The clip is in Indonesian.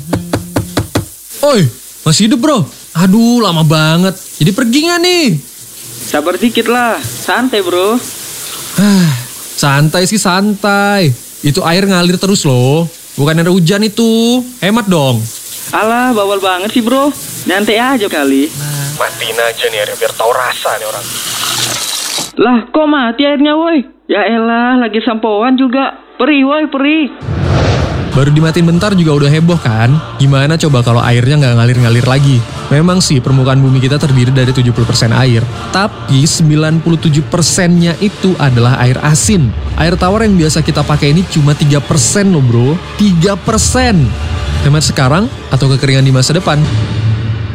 Oi, masih hidup bro? Aduh, lama banget. Jadi pergi gak nih? Sabar dikit lah, santai bro. Santai sih santai. Itu air ngalir terus loh. Bukan air hujan itu. Hemat dong. Alah, bawal banget sih bro. Nyantai aja kali. Matiin aja nih airnya biar tahu rasa nih orang. Lah, kok mati airnya woi? Ya elah, lagi sampoan juga. Perih woi, perih. Baru dimatiin bentar juga udah heboh kan? Gimana coba kalau airnya nggak ngalir-ngalir lagi? Memang sih permukaan bumi kita terdiri dari 70% air. Tapi 97%-nya itu adalah air asin. Air tawar yang biasa kita pakai ini cuma 3% loh bro. 3%. Hemat sekarang atau kekeringan di masa depan?